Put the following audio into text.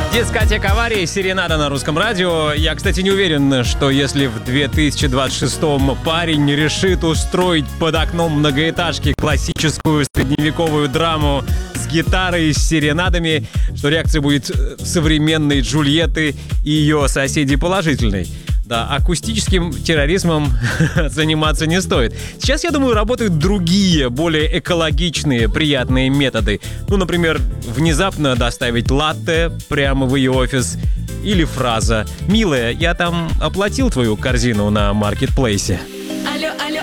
Дискотека аварии, серенада на русском радио. Я, кстати, не уверен, что если в 2026-м парень решит устроить под окном многоэтажки классическую средневековую драму с гитарой и с серенадами, что реакция будет современной Джульетты и ее соседей положительной. Да, акустическим терроризмом заниматься не стоит. Сейчас, я думаю, работают другие, более экологичные, приятные методы. Ну, например, внезапно доставить латте прямо в ее офис. Или фраза: «Милая, я там оплатил твою корзину на маркетплейсе». Алло, алло,